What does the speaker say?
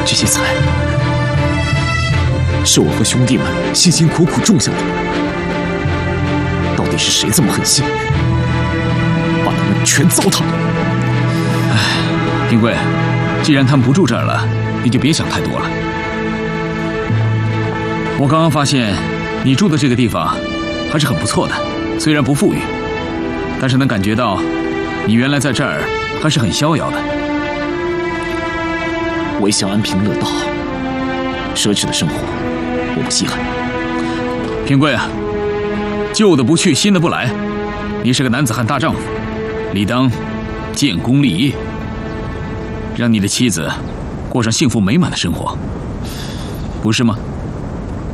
这些财是我和兄弟们辛辛苦苦种下的，到底是谁这么狠心，把他们全糟蹋了？ 哎，平贵，既然他们不住这儿了，你就别想太多了。我刚刚发现，你住的这个地方还是很不错的，虽然不富裕，但是能感觉到你原来在这儿还是很逍遥的。 我一向安贫乐道，奢侈的生活我不稀罕。 平贵啊，旧的不去，新的不来。你是个男子汉大丈夫，理当建功立业，让你的妻子过上幸福美满的生活，不是吗？